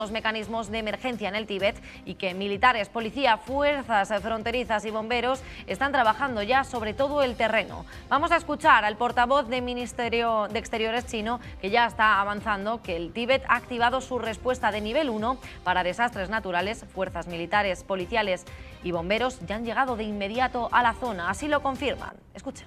los mecanismos de emergencia en el Tíbet y que militares, policía, fuerzas fronterizas y bomberos están trabajando ya sobre todo el terreno. Vamos a escuchar al portavoz del Ministerio de Exteriores chino, que ya está avanzando que el Tíbet ha activado su respuesta de nivel 1 para desastres naturales. Fuerzas militares, policiales y bomberos ya han llegado de inmediato a la zona, así lo confirman. Escuchen.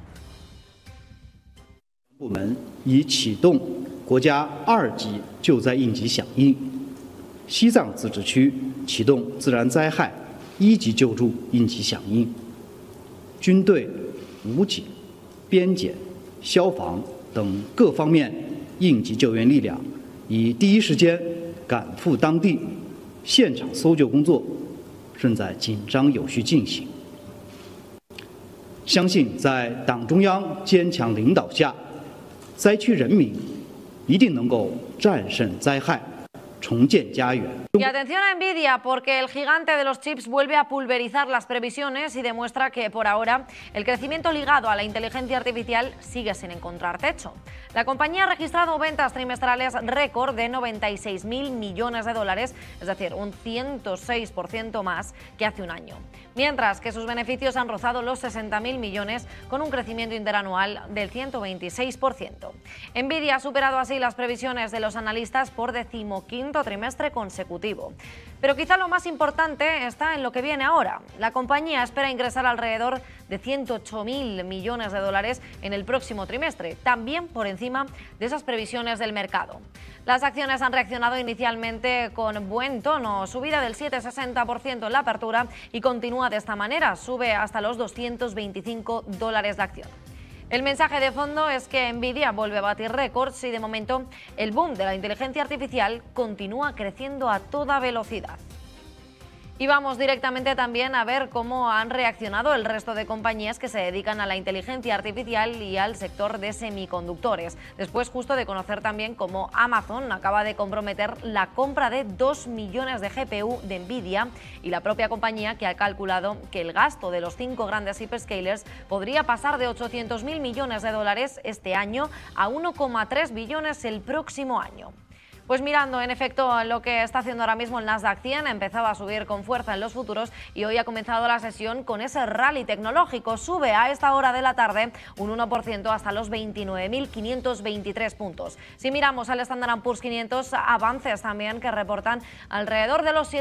部门已启动国家2级救灾应急响应，西藏自治区启动自然灾害1级救助应急响应，军队、武警、边检、消防等各方面应急救援力量已第一时间赶赴当地，现场搜救工作正在紧张有序进行。相信在党中央坚强领导下， 灾区人民一定能够战胜灾害，重建家园。 Y atención a Nvidia, porque el gigante de los chips vuelve a pulverizar las previsiones y demuestra que por ahora el crecimiento ligado a la inteligencia artificial sigue sin encontrar techo. La compañía ha registrado ventas trimestrales récord de 96.000 millones de dólares, es decir, un 106% más que hace un año. Mientras que sus beneficios han rozado los 60.000 millones con un crecimiento interanual del 126%. Nvidia ha superado así las previsiones de los analistas por 15º trimestre consecutivo. Pero quizá lo más importante está en lo que viene ahora. La compañía espera ingresar alrededor de 108.000 millones de dólares en el próximo trimestre, también por encima de esas previsiones del mercado. Las acciones han reaccionado inicialmente con buen tono, subida del 7,60% en la apertura y continúa de esta manera, sube hasta los $225 la acción. El mensaje de fondo es que Nvidia vuelve a batir récords y de momento el boom de la inteligencia artificial continúa creciendo a toda velocidad. Y vamos directamente también a ver cómo han reaccionado el resto de compañías que se dedican a la inteligencia artificial y al sector de semiconductores. Después justo de conocer también cómo Amazon acaba de comprometer la compra de 2 millones de GPU de Nvidia y la propia compañía que ha calculado que el gasto de los 5 grandes hyperscalers podría pasar de 800.000 millones de dólares este año a 1,3 billones el próximo año. Pues mirando en efecto lo que está haciendo ahora mismo el Nasdaq 100, empezaba a subir con fuerza en los futuros y hoy ha comenzado la sesión con ese rally tecnológico. Sube a esta hora de la tarde un 1% hasta los 29.523 puntos. Si miramos al Standard & Poor's 500, avances también que reportan alrededor de los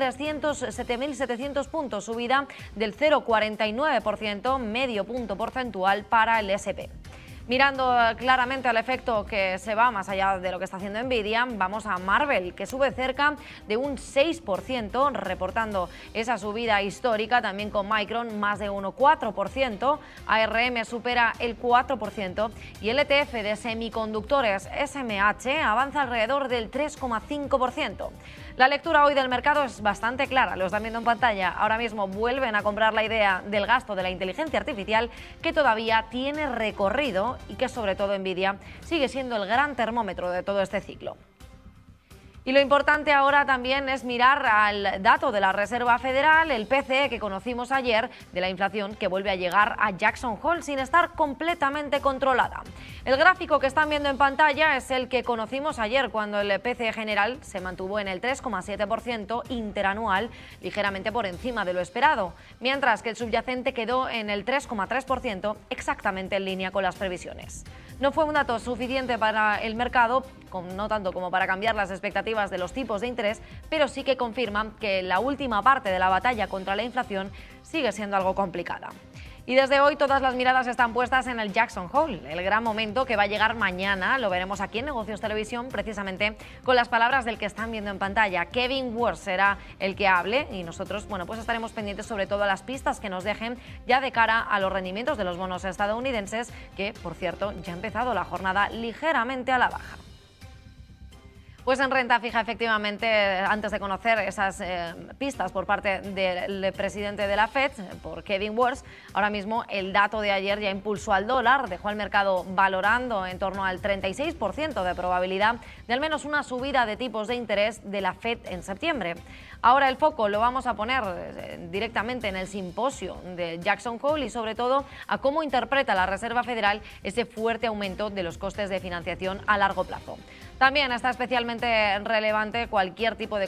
7.700 puntos, subida del 0,49%, medio punto porcentual para el S&P. Mirando claramente al efecto que se va más allá de lo que está haciendo Nvidia, vamos a Marvell, que sube cerca de un 6%, reportando esa subida histórica, también con Micron más de 1,4%, ARM supera el 4% y el ETF de semiconductores SMH avanza alrededor del 3,5%. La lectura hoy del mercado es bastante clara, lo están viendo en pantalla. Ahora mismo vuelven a comprar la idea del gasto de la inteligencia artificial, que todavía tiene recorrido y que sobre todo Nvidia sigue siendo el gran termómetro de todo este ciclo. Y lo importante ahora también es mirar al dato de la Reserva Federal, el PCE que conocimos ayer, de la inflación que vuelve a llegar a Jackson Hole sin estar completamente controlada. El gráfico que están viendo en pantalla es el que conocimos ayer, cuando el PCE general se mantuvo en el 3,7% interanual, ligeramente por encima de lo esperado, mientras que el subyacente quedó en el 3,3%, exactamente en línea con las previsiones. No fue un dato suficiente para el mercado, no tanto como para cambiar las expectativas de los tipos de interés, pero sí que confirman que la última parte de la batalla contra la inflación sigue siendo algo complicada. Y desde hoy todas las miradas están puestas en el Jackson Hole, el gran momento que va a llegar mañana. Lo veremos aquí en Negocios Televisión, precisamente con las palabras del que están viendo en pantalla. Kevin Warsh será el que hable y nosotros, bueno, pues estaremos pendientes sobre todo a las pistas que nos dejen ya de cara a los rendimientos de los bonos estadounidenses, que, por cierto, ya ha empezado la jornada ligeramente a la baja. Pues en renta fija, efectivamente, antes de conocer esas pistas por parte del presidente de la Fed, por Kevin Warsh, ahora mismo el dato de ayer ya impulsó al dólar, dejó al mercado valorando en torno al 36% de probabilidad de al menos una subida de tipos de interés de la Fed en septiembre. Ahora el foco lo vamos a poner directamente en el simposio de Jackson Hole y sobre todo a cómo interpreta la Reserva Federal ese fuerte aumento de los costes de financiación a largo plazo. También está especialmente relevante cualquier tipo de